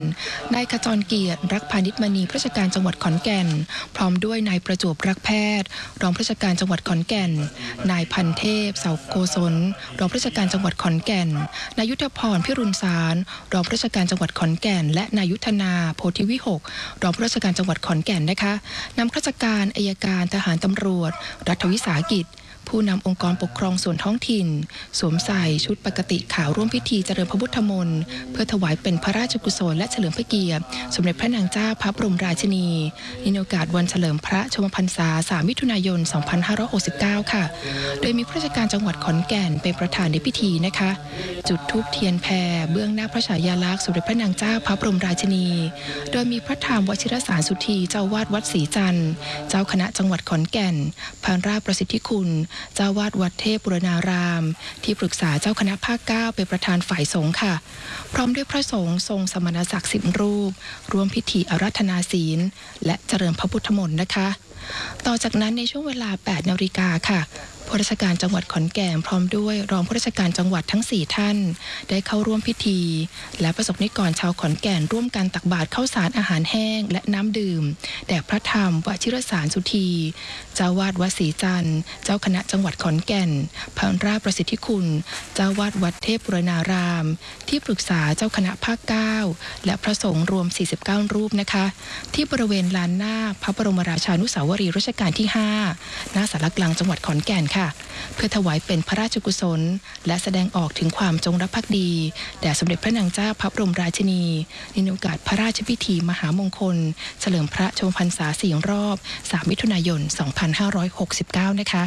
นายขจรเกียรติรักพาณิชมณีราชการจังหวัดขอนแก่นพร้อมด้วยนายประจวบรักแพทย์รองราชการจังหวัดขอนแก่นนายพันเทพเสาโกศลรองราชการจังหวัดขอนแก่นนายุทธพรพิรุณสารรองราชการจังหวัดขอนแก่นและนายุทธนาโพธิวิหกรองราชการจังหวัดขอนแก่นนะคะนำข้าราชการอัยการทหารตำรวจรัฐวิสาหกิจผู้นำองค์กรปกครองส่วนท้องถิ่นสวมใส่ชุดปกติขาวร่วมพิธีเจริญพระพุทธมนต์เพื่อถวายเป็นพระราชกุศลและเฉลิมพระเกียรติสมเด็จพระนางเจ้าพระบรมราชินีในโอกาสวันเฉลิมพระชนมพรรษา 3 มิถุนายน 2569 ค่ะโดยมีข้าราชการจังหวัดขอนแก่นเป็นประธานในพิธีนะคะจุดธูปเทียนแพเบื้องหน้าพระฉายาลักษณ์สมเด็จพระนางเจ้าพระบรมราชินีโดยมีพระธรรมวชิรสารสุธีเจ้าวาดวัดศรีจันทร์เจ้าคณะจังหวัดขอนแก่นพระราชประสิทธิคุณเจ้าวาดวัดเทพบุรณารามที่ปรึกษาเจ้าคณะภาค 9เป็นประธานฝ่ายสงฆ์ค่ะพร้อมด้วยพระสงฆ์ทรงสมณศักดิ์10 รูปร่วมพิธีอาราธนาศีลและเจริญพระพุทธมนต์นะคะต่อจากนั้นในช่วงเวลา 8 นาฬิกาค่ะผู้ราชการจังหวัดขอนแก่นพร้อมด้วยรองผู้ราชการจังหวัดทั้ง 4 ท่านได้เข้าร่วมพิธีและประสบนิกรชาวขอนแก่นร่วมกันตักบาตรข้าวสารอาหารแห้งและน้ำดื่มแด่พระธรรมวชิรสารสุธีเจ้าวาดวัดศรีจันทร์เจ้าคณะจังหวัดขอนแก่นพระราชประสิทธิคุณเจ้าวาดวัดเทพบุรณารามที่ปรึกษาเจ้าคณะภาค 9และพระสงฆ์รวม 49 รูปนะคะที่บริเวณลานหน้าพระบรมราชานุสาวรีย์รัชกาลที่ 5 ณ ศาลากลางจังหวัดขอนแก่นค่ะเพื่อถวายเป็นพระราชกุศลและแสดงออกถึงความจงรักภักดีแด่สมเด็จพระนางเจ้าพระบรมราชินีในโอกาสพระราชพิธีมหามงคลเฉลิมพระชนมพรรษา 4 รอบ 3 มิถุนายน 2569 นะคะ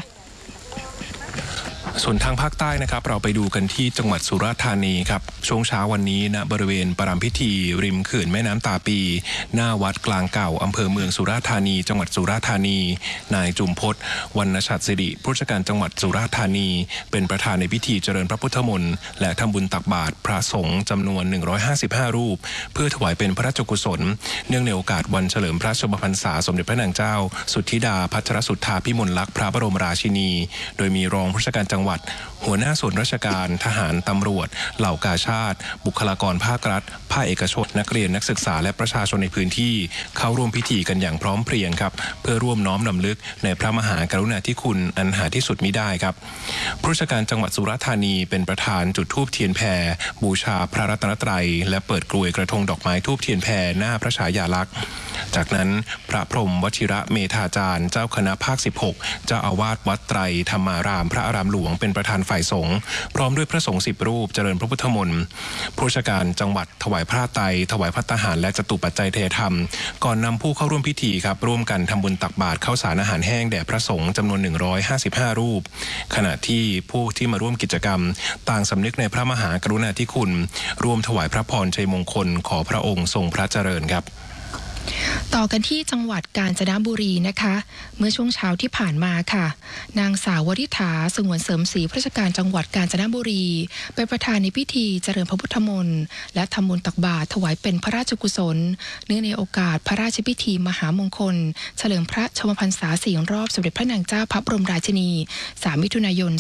ส่วนทางภาคใต้นะครับเราไปดูกันที่จังหวัดสุราษฎร์ธานีครับช่วงเช้าวันนี้ณบริเวณประรำพิธีริมเขื่อนแม่น้ำตาปีหน้าวัดกลางเก่าอำเภอเมืองสุราษฎร์ธานีจังหวัดสุราษฎร์ธานีนายจุมพจน์วรรณฉัตรสิริผู้ราชการจังหวัดสุราษฎร์ธานีเป็นประธานในพิธีเจริญพระพุทธมนต์และทำบุญตักบาตรพระสงฆ์จำนวน155 รูปเพื่อถวายเป็นพระราชกุศลเนื่องในโอกาสวันเฉลิมพระชนมพรรษาสมเด็จพระนางเจ้าสุทธิดาพัชรสุทธาพิมลลักษณ์พระบรมราชินีโดยมีรองผู้ราชการจังหวัดหัวหน้าส่วนราชการทหารตำรวจเหล่ากาชาติบุคลากรภาครัฐภาคเอกชนนักเรียนนักศึกษาและประชาชนในพื้นที่เข้าร่วมพิธีกันอย่างพร้อมเพรียงครับเพื่อร่วมน้อมรำลึกในพระมหากรุณาธิคุณอันหาที่สุดมิได้ครับผู้ราชการจังหวัดสุราษฎร์ธานีเป็นประธานจุดธูปเทียนแพบูชาพระรัตนตรัยและเปิดกลวยกระทงดอกไม้ธูปเทียนแพหน้าพระฉายาลักษณ์จากนั้นพระพรหมวชิระเมธาจารย์เจ้าคณะภาค 16 เจ้าอาวาสวัดไตรธรรมารามพระอารามหลวงเป็นประธานฝ่ายสงฆ์พร้อมด้วยพระสงฆ์10 รูปเจริญพระพุทธมนต์ผู้ราชการจังหวัดถวายผ้าไตรถวายภัตตาหารและจตุปัจจัยเทธรรมก่อนนำผู้เข้าร่วมพิธีครับร่วมกันทำบุญตักบาตรข้าวสารอาหารแห้งแด่พระสงฆ์จำนวน155 รูปขณะที่ผู้ที่มาร่วมกิจกรรมต่างสำนึกในพระมหากรุณาธิคุณร่วมถวายพระพรชัยมงคลขอพระองค์ทรงพระเจริญครับต่อกันที่จังหวัดกาญจนบุรีนะคะเมื่อช่วงเช้าที่ผ่านมาค่ะนางสาววริษฐาสงวนเสริมศรีผู้ราชการจังหวัดกาญจนบุรีเป็นประธานในพิธีเจริญพระพุทธมนต์และทำบุญตักบาตรถวายเป็นพระราชกุศลเนื่องในโอกาสพระราชพิธีมหามงคลเฉลิมพระชนมพรรษา 4 รอบสมเด็จพระนางเจ้าพระบรมราชินี 3 มิถุนายน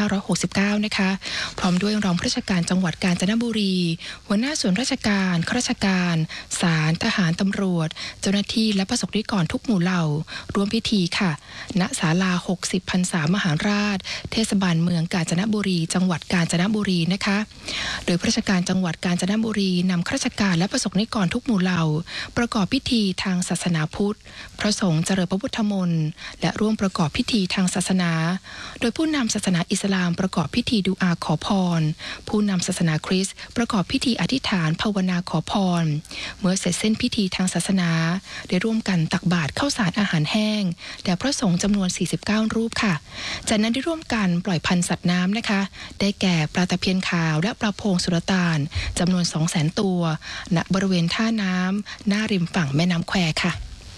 2569 นะคะพร้อมด้วยรองผู้ราชการจังหวัดกาญจนบุรีหัวหน้าส่วนราชการข้าราชการศาลทหารตำรวจเจ้าหน้าที่และประสบนิกรทุกหมู่เหล่าร่วมพิธีค่ะณศาลา60 พรรษามหาราชเทศบาลเมืองกาญจนบุรีจังหวัดกาญจนบุรีนะคะโดยผู้ราชการจังหวัดกาญจนบุรีนำข้าราชการและประสบนิกรทุกหมู่เหล่าประกอบพิธีทางศาสนาพุทธพระสงฆ์เจริญพระพุทธมนต์และร่วมประกอบพิธีทางศาสนาโดยผู้นำศาสนาอิสลามประกอบพิธีดูอาขอพรผู้นำศาสนาคริสต์ประกอบพิธีอธิษฐานภาวนาขอพรเมื่อเสร็จสิ้นพิธีทางศาสนาได้ร่วมกันตักบาตรข้าวสารอาหารแห้งแด่พระสงฆ์จำนวน49 รูปค่ะจากนั้นได้ร่วมกันปล่อยพันธุ์สัตว์น้ำนะคะได้แก่ปลาตะเพียนขาวและปลาโพงสุลต่านจำนวน 200,000 ตัวณบริเวณท่าน้ำหน้าริมฝั่งแม่น้ำแควค่ะ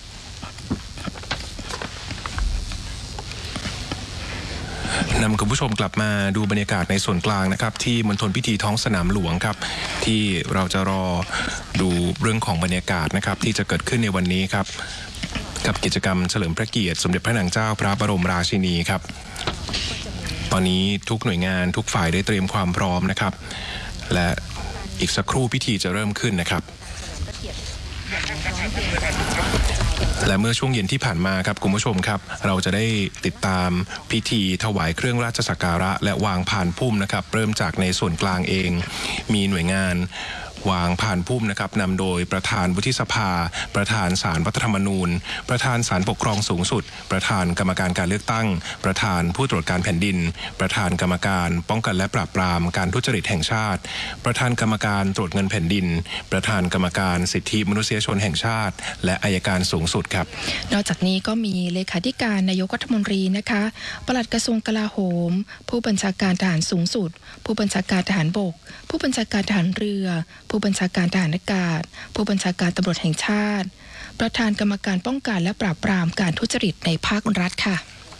นำคุณผู้ชมกลับมาดูบรรยากาศในส่วนกลางนะครับที่มณฑลพิธีท้องสนามหลวงครับที่เราจะรอดูเรื่องของบรรยากาศนะครับที่จะเกิดขึ้นในวันนี้ครับกับกิจกรรมเฉลิมพระเกียรติสมเด็จพระนางเจ้าพระบรมราชินีครับตอนนี้ทุกหน่วยงานทุกฝ่ายได้เตรียมความพร้อมนะครับและอีกสักครู่พิธีจะเริ่มขึ้นนะครับและเมื่อช่วงเย็นที่ผ่านมาครับคุณผู้ชมครับเราจะได้ติดตามพิธีถวายเครื่องราชสักการะและวางพานพุ่มนะครับเริ่มจากในส่วนกลางเองมีหน่วยงานวางพานพุ่มนะครับนำโดยประธานวุฒิสภาประธานศาลรัฐธรรมนูญประธานศาลปกครองสูงสุดประธานกรรมการการเลือกตั้งประธานผู้ตรวจการแผ่นดินประธานกรรมการป้องกันและปราบปรามการทุจริตแห่งชาติประธานกรรมการตรวจเงินแผ่นดินประธานกรรมการสิทธิมนุษยชนแห่งชาติและอัยการสูงสุดครับนอกจากนี้ก็มีเลขาธิการนายกรัฐมนตรีนะคะปลัดกระทรวงกลาโหมผู้บัญชาการทหารสูงสุดผู้บัญชาการทหารบกผู้บัญชาการทหารเรือผู้บัญชาการทหารอากาศผู้บัญชาการตำรวจแห่งชาติประธานกรรมการป้องกันและปราบปรามการทุจริตในภาครัฐค่ะ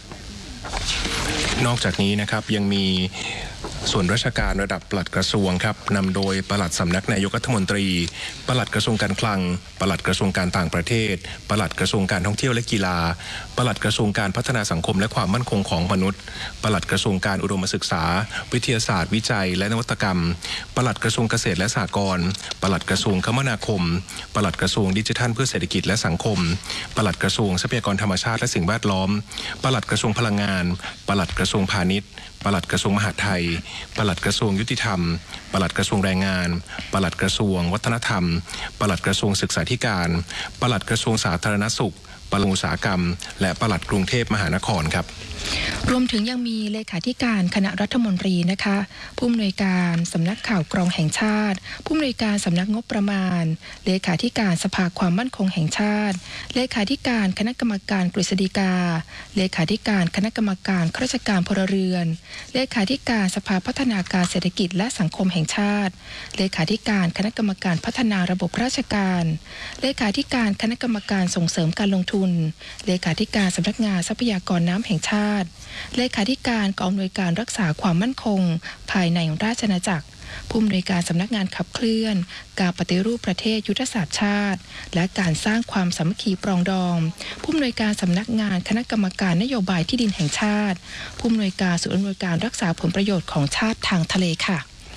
นอกจากนี้นะครับยังมีส่วนราชการระดับปลัดกระทรวงครับนำโดยปลัดสำนักนายกรัฐมนตรีปลัดกระทรวงการคลังปลัดกระทรวงการต่างประเทศปลัดกระทรวงการท่องเที่ยวและกีฬาปลัดกระทรวงการพัฒนาสังคมและความมั่นคงของมนุษย์ปลัดกระทรวงการอุดมศึกษาวิทยาศาสตร์วิจัยและนวัตกรรมปลัดกระทรวงเกษตรและสหกรณ์ปลัดกระทรวงคมนาคมปลัดกระทรวงดิจิทัลเพื่อเศรษฐกิจและสังคมปลัดกระทรวงทรัพยากรธรรมชาติและสิ่งแวดล้อมปลัดกระทรวงพลังงานปลัดกระทรวงพาณิชย์ปลัดกระทรวงมหาดไทยปลัดกระทรวงยุติธรรมปลัดกระทรวงแรงงานปลัดกระทรวงวัฒนธรรมปลัดกระทรวงศึกษาธิการปลัดกระทรวงสาธารณสุขปลัดอุตสาหกรรมและปลัดกรุงเทพมหานครครับรวมถึงยังมีเลขาธิการคณะรัฐมนตรีนะคะผู้อำนวยการสำนักข่าวกรองแห่งชาติผู้อำนวยการสำนักงบประมาณเลขาธิการสภาความมั่นคงแห่งชาติเลขาธิการคณะกรรมการกฤษฎีกาเลขาธิการคณะกรรมการข้าราชการพลเรือนเลขาธิการสภาพัฒนาการเศรษฐกิจและสังคมแห่งชาติเลขาธิการคณะกรรมการพัฒนาระบบราชการเลขาธิการคณะกรรมการส่งเสริมการลงทุนเลขาธิการสำนักงานทรัพยากรน้ำแห่งชาติเลขาธิการกองอำนวยการรักษาความมั่นคงภายในราชอาณาจักรผู้อำนวยการสำนักงานขับเคลื่อนการปฏิรูปประเทศยุทธศาสตร์ชาติและการสร้างความสามัคคีปรองดองผู้อำนวยการสำนักงานคณะกรรมการนโยบายที่ดินแห่งชาติผู้อำนวยการศูนย์อำนวยการรักษาผลประโยชน์ของชาติทางทะเลค่ะ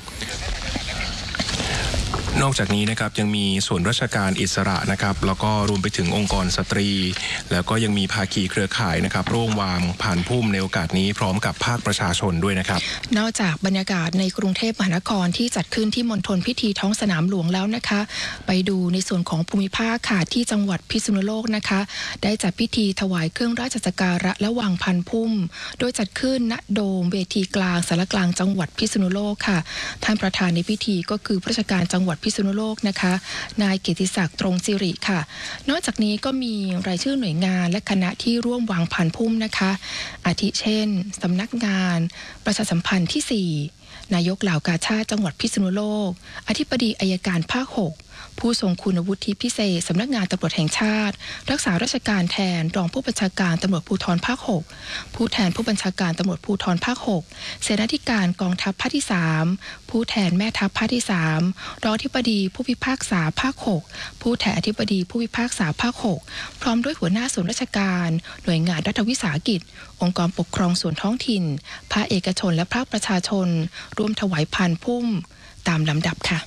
นอกจากนี้นะครับยังมีส่วนราชการอิสระนะครับแล้วก็รวมไปถึงองค์กรสตรีแล้วก็ยังมีภาคีเครือข่ายนะครับร่วมวางผ่านพุ่มในโอกาสนี้พร้อมกับภาคประชาชนด้วยนะครับนอกจากบรรยากาศในกรุงเทพมหานครที่จัดขึ้นที่มณฑลพิธีท้องสนามหลวงแล้วนะคะไปดูในส่วนของภูมิภาคค่ะที่จังหวัดพิษณุโลกนะคะได้จัดพิธีถวายเครื่องราชสักการะและวางพันพุ่มโดยจัดขึ้นณโดมเวทีกลางสารกลางจังหวัดพิษณุโลกค่ะท่านประธานในพิธีก็คือราชการจังหวัดพิษณุโลกนะคะนายเกียรติศักดิ์ตรงสิริค่ะนอกจากนี้ก็มีรายชื่อหน่วยงานและคณะที่ร่วมวางพันพุ่มนะคะอาทิเช่นสำนักงานประชาสัมพันธ์ที่4นายกเหล่ากาชาดจังหวัดพิษณุโลกอธิบดีอัยการภาค6ผู้ทรงคุณวุฒิพิเศษสำนักงานตำรวจแห่งชาติรักษาราชการแทนรองผู้บัญชาการตำรวจภูธรภาค6ผู้แทนผู้บัญชาการตำรวจภูธรภาค6เสนาธิการกองทัพภาคที่3ผู้แทนแม่ทัพภาคที่3รองอธิบดีผู้พิพากษาภาค6ผู้แทนอธิบดีผู้พิพากษาภาค6พร้อมด้วยหัวหน้าส่วนราชการหน่วยงานรัฐวิสาหกิจองค์กรปกครองส่วนท้องถิ่นภาคเอกชนและภาคประชาชนร่วมถวายพานพุ่มตามลำดับค่ะ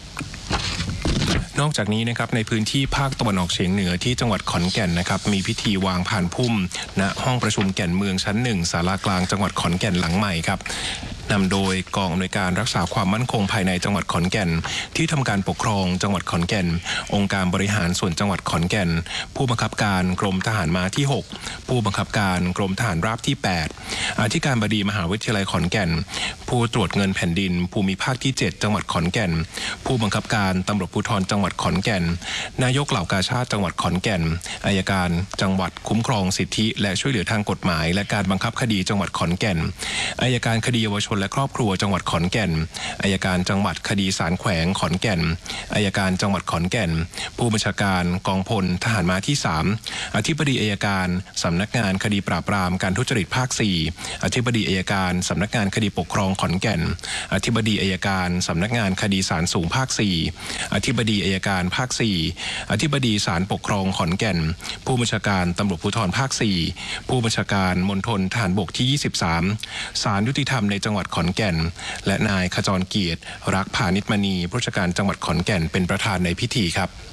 นอกจากนี้นะครับในพื้นที่ภาคตะวันออกเฉียงเหนือที่จังหวัดขอนแก่นนะครับมีพิธีวางพานพุ่มณห้องประชุมแก่นเมืองชั้น1ศาลากลางจังหวัดขอนแก่นหลังใหม่ครับนำโดยกองอำนวยการรักษาความมั่นคงภายในจังหวัดขอนแก่นที่ทำการปกครองจังหวัดขอนแก่นองค์การบริหารส่วนจังหวัดขอนแก่นผู้บังคับการกรมทหารม้าที่6ผู้บังคับการกรมทหารราบที่8อธิการบดีมหาวิทยาลัยขอนแก่นผู้ตรวจเงินแผ่นดินภูมิภาคที่7จังหวัดขอนแก่นผู้บังคับการตำรวจภูธรจังหวัดขอนแก่นนายกเหล่ากาชาดจังหวัดขอนแก่นอัยการจังหวัดคุ้มครองสิทธิและช่วยเหลือทางกฎหมายและการบังคับคดีจังหวัดขอนแก่นอัยการคดีเยาวชนและครอบครัวจังหวัดขอนแก่นอัยการจังหวัดคดีศาลแขวงขอนแก่นอัยการจังหวัดขอนแก่นผู้บัญชาการกองพลทหารม้าที่3อธิบดีอัยการสำนักงานคดีปราบปรามการทุจริตภาค4อธิบดีอัยการสำนักงานคดีปกครองขอนแก่นอธิบดีอัยการสำนักงานคดีศาลสูงภาค4อธิบดีอัยการภาค4อธิบดีศาลปกครองขอนแก่นผู้บัญชาการตำรวจภูธรภาค4ผู้บัญชาการมณฑลทหารบกที่23ศาลยุติธรรมในจังหวัดขอนแก่นและนายขจรเกียรติรักพานิชมณีผู้ราชการจังหวัดขอนแก่นเป็นประธานในพิธีครับ